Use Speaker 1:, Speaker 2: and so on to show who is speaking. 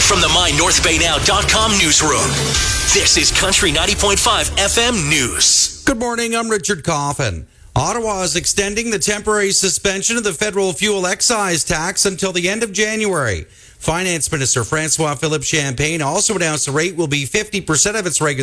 Speaker 1: from the MyNorthBayNow.com newsroom, this is Country 90.5 FM News.
Speaker 2: Good morning, I'm Richard Coffin. Ottawa is extending the temporary suspension of the federal fuel excise tax until the end of January. Finance Minister Francois Philippe Champagne also announced the rate will be 50% of its regular